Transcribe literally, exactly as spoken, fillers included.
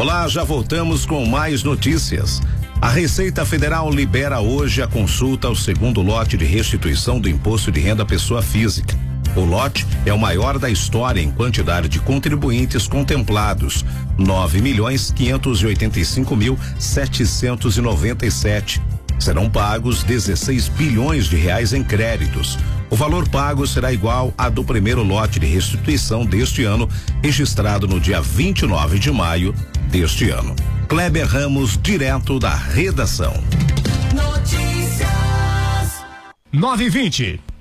Olá, já voltamos com mais notícias. A Receita Federal libera hoje a consulta ao segundo lote de restituição do Imposto de Renda à Pessoa Física. O lote é o maior da história em quantidade de contribuintes contemplados, nove milhões quinhentos e oitenta e cinco mil setecentos e noventa e sete. Serão pagos dezesseis bilhões de reais em créditos. O valor pago será igual a do primeiro lote de restituição deste ano, registrado no dia vinte e nove de maio deste ano. Kleber Ramos, direto da redação. Notícias. nove e vinte.